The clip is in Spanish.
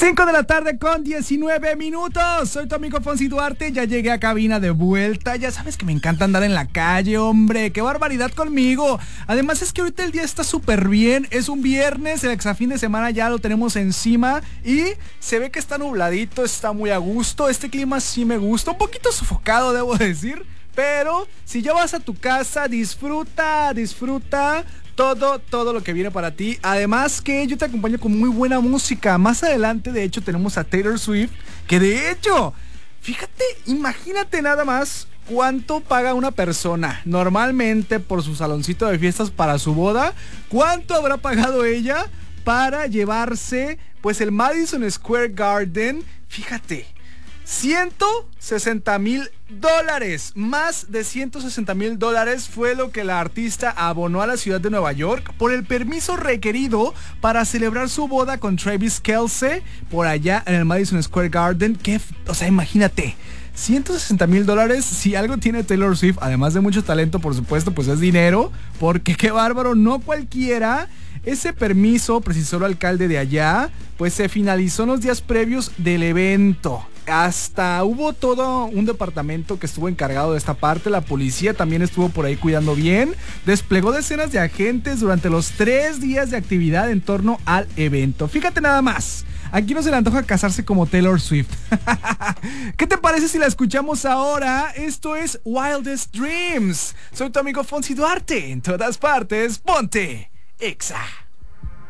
5 de la tarde con 19 minutos. Soy tu amigo Fonsi Duarte. Ya llegué a cabina de vuelta. Ya sabes que me encanta andar en la calle, hombre. ¡Qué barbaridad conmigo! Además es que ahorita el día está súper bien. Es un viernes, el exafín de semana ya lo tenemos encima. Y se ve que está nubladito, está muy a gusto. Este clima sí me gusta. Un poquito sofocado, debo decir. Pero si ya vas a tu casa, disfruta todo lo que viene para ti. Además que yo te acompaño con muy buena música. Más adelante, de hecho, tenemos a Taylor Swift, que de hecho, fíjate, imagínate nada más cuánto paga una persona normalmente por su saloncito de fiestas para su boda. ¿Cuánto habrá pagado ella para llevarse, pues, el Madison Square Garden? Fíjate, $160,000. Más de $160,000 fue lo que la artista abonó a la ciudad de Nueva York por el permiso requerido para celebrar su boda con Travis Kelce por allá en el Madison Square Garden. O sea, imagínate, $160,000. Si algo tiene Taylor Swift, además de mucho talento, por supuesto, pues es dinero. Porque qué bárbaro, no cualquiera. Ese permiso, precisó el alcalde de allá, pues se finalizó en los días previos del evento. Hasta hubo todo un departamento que estuvo encargado de esta parte. La policía también estuvo por ahí cuidando bien. Desplegó decenas de agentes durante los 3 días de actividad en torno al evento. Fíjate nada más. Aquí no se le antoja casarse como Taylor Swift. ¿Qué te parece si la escuchamos ahora? Esto es Wildest Dreams. Soy tu amigo Fonsi Duarte. En todas partes, ponte Exa.